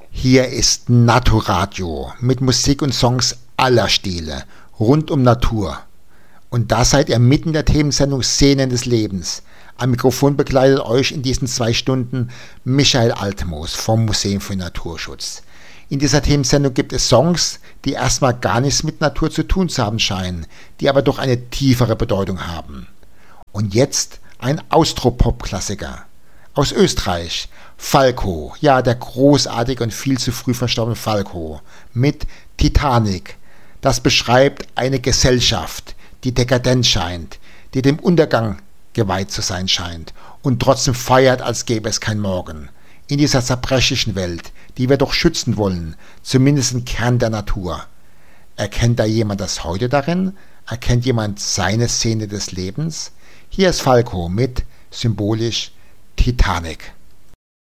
Hier ist Naturadio mit Musik und Songs aller Stile, rund um Natur. Und da seid ihr mitten in der Themensendung Szenen des Lebens. Am Mikrofon begleitet euch in diesen 2 Stunden Michael Altmoos vom Museum für Naturschutz. In dieser Themensendung gibt es Songs, die erstmal gar nichts mit Natur zu tun zu haben scheinen, die aber doch eine tiefere Bedeutung haben. Und jetzt ein Austropop-Klassiker. Aus Österreich, Falco, ja, der großartige und viel zu früh verstorbene Falco, mit Titanic. Das beschreibt eine Gesellschaft, die dekadent scheint, die dem Untergang geweiht zu sein scheint und trotzdem feiert, als gäbe es kein Morgen. In dieser zerbrechlichen Welt, die wir doch schützen wollen, zumindest im Kern der Natur. Erkennt da jemand das heute darin? Erkennt jemand seine Szene des Lebens? Hier ist Falco mit symbolisch Titanic.